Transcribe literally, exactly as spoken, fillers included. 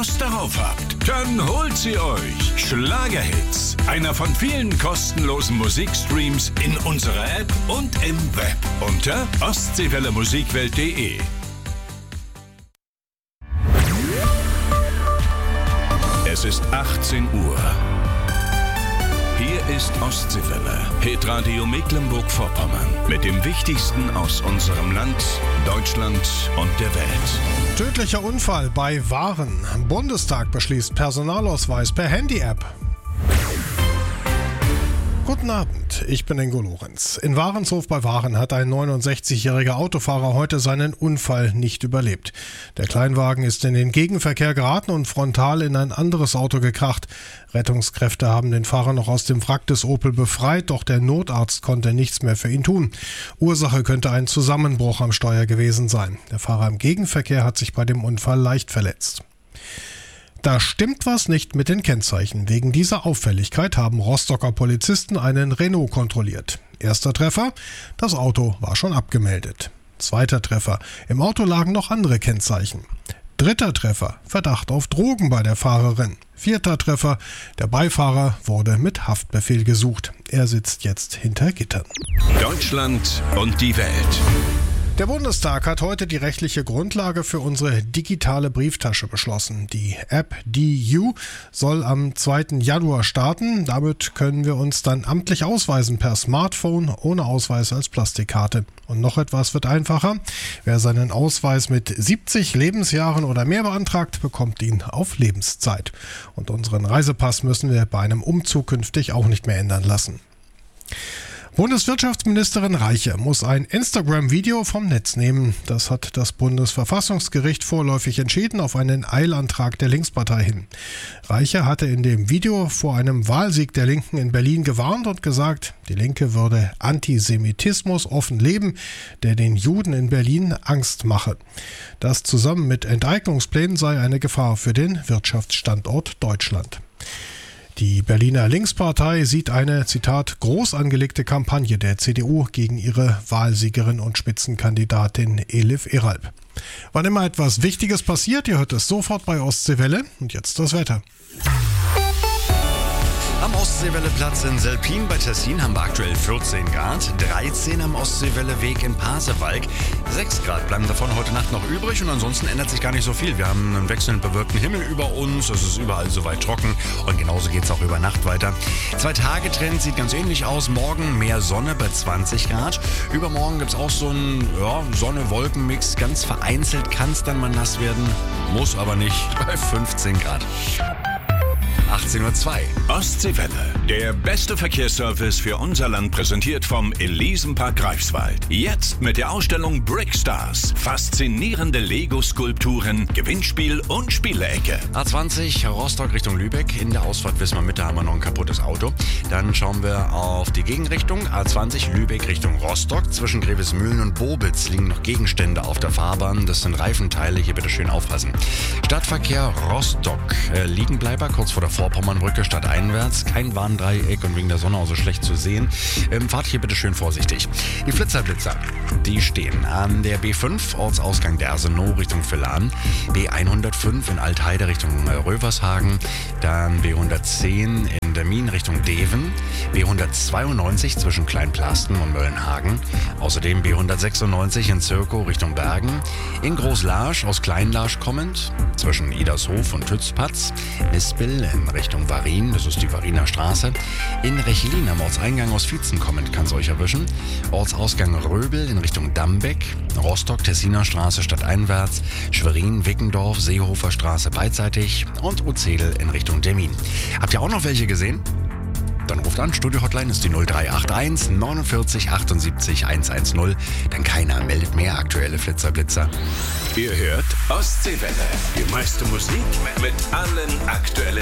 Lust darauf habt, dann holt sie euch. Schlagerhits, einer von vielen kostenlosen Musikstreams in unserer App und im Web unter ostseewelle musikwelt punkt de. Es ist achtzehn Uhr. Hier ist Ostseewelle, Hitradio Mecklenburg-Vorpommern, mit dem Wichtigsten aus unserem Land, Deutschland und der Welt. Tödlicher Unfall bei Waren. Bundestag beschließt Personalausweis per Handy-App. Guten Abend, ich bin Ingo Lorenz. In Warenshof bei Waren hat ein neunundsechzigjähriger Autofahrer heute seinen Unfall nicht überlebt. Der Kleinwagen ist in den Gegenverkehr geraten und frontal in ein anderes Auto gekracht. Rettungskräfte haben den Fahrer noch aus dem Wrack des Opel befreit, doch der Notarzt konnte nichts mehr für ihn tun. Ursache könnte ein Zusammenbruch am Steuer gewesen sein. Der Fahrer im Gegenverkehr hat sich bei dem Unfall leicht verletzt. Da stimmt was nicht mit den Kennzeichen. Wegen dieser Auffälligkeit haben Rostocker Polizisten einen Renault kontrolliert. Erster Treffer, das Auto war schon abgemeldet. Zweiter Treffer, im Auto lagen noch andere Kennzeichen. Dritter Treffer, Verdacht auf Drogen bei der Fahrerin. Vierter Treffer, der Beifahrer wurde mit Haftbefehl gesucht. Er sitzt jetzt hinter Gittern. Deutschland und die Welt. Der Bundestag hat heute die rechtliche Grundlage für unsere digitale Brieftasche beschlossen. Die App D U soll am zweiten Januar starten. Damit können wir uns dann amtlich ausweisen per Smartphone, ohne Ausweis als Plastikkarte. Und noch etwas wird einfacher. Wer seinen Ausweis mit siebzig Lebensjahren oder mehr beantragt, bekommt ihn auf Lebenszeit. Und unseren Reisepass müssen wir bei einem Umzug künftig auch nicht mehr ändern lassen. Bundeswirtschaftsministerin Reiche muss ein Instagram-Video vom Netz nehmen. Das hat das Bundesverfassungsgericht vorläufig entschieden auf einen Eilantrag der Linkspartei hin. Reiche hatte in dem Video vor einem Wahlsieg der Linken in Berlin gewarnt und gesagt, die Linke würde Antisemitismus offen leben, der den Juden in Berlin Angst mache. Das zusammen mit Enteignungsplänen sei eine Gefahr für den Wirtschaftsstandort Deutschland. Die Berliner Linkspartei sieht eine, Zitat, groß angelegte Kampagne der C D U gegen ihre Wahlsiegerin und Spitzenkandidatin Elif Eralp. Wann immer etwas Wichtiges passiert, ihr hört es sofort bei Ostseewelle. Und jetzt das Wetter. Am Ostseewelleplatz in Selpin bei Tessin haben wir aktuell vierzehn Grad, dreizehn am Ostseewelleweg in Pasewalk. sechs Grad bleiben davon heute Nacht noch übrig und ansonsten ändert sich gar nicht so viel. Wir haben einen wechselnd bewölkten Himmel über uns, es ist überall soweit trocken und genauso geht es auch über Nacht weiter. Zwei-Tage-Trend sieht ganz ähnlich aus. Morgen mehr Sonne bei zwanzig Grad. Übermorgen gibt es auch so einen ja, Sonne-Wolken-Mix. Ganz vereinzelt kann es dann mal nass werden, muss aber nicht, bei fünfzehn Grad. achtzehn Uhr zwei. Ostseewelle, der beste Verkehrsservice für unser Land, präsentiert vom Elisenpark Greifswald. Jetzt mit der Ausstellung Brickstars. Faszinierende Lego-Skulpturen, Gewinnspiel und Spielecke. A zwanzig Rostock Richtung Lübeck. In der Ausfahrt Wismar-Mitte haben wir noch ein kaputtes Auto. Dann schauen wir auf die Gegenrichtung. A zwanzig Lübeck Richtung Rostock. Zwischen Grevesmühlen und Bobitz liegen noch Gegenstände auf der Fahrbahn. Das sind Reifenteile. Hier bitte schön aufpassen. Stadtverkehr Rostock. Äh, Liegenbleiber kurz vor der Vorpommernbrücke stadteinwärts. Kein Warndreieck und wegen der Sonne auch so schlecht zu sehen. Ähm, fahrt hier bitte schön vorsichtig. Die Flitzerblitzer, die stehen an der B fünf, Ortsausgang Dersenow Richtung Villan. B hundertfünf in Altheide Richtung äh, Rövershagen. Dann B hundertzehn in Dermin Richtung Deven. B hundertzweiundneunzig zwischen Kleinplasten und Möllenhagen. Außerdem B hundertsechsundneunzig in Zirkow Richtung Bergen. In Großlarsch aus Kleinlarsch kommend zwischen Idershof und Tützpatz. Mispel in Richtung Varin, das ist die Variner Straße. In Rechlin am Ortseingang aus Vietzen kommend kann es euch erwischen. Ortsausgang Röbel in Richtung Dambeck. Rostock, Tessiner Straße stadteinwärts. Schwerin, Wickendorf, Seehofer Straße beidseitig. Und Uzedel in Richtung Demmin. Habt ihr auch noch welche gesehen? Dann ruft an, Studio-Hotline ist die null drei acht eins neunundvierzig achtundsiebzig hundertzehn. Denn keiner meldet mehr aktuelle Flitzerblitzer. Ihr hört Ostseewelle, die meiste Musik mit allen aktuellen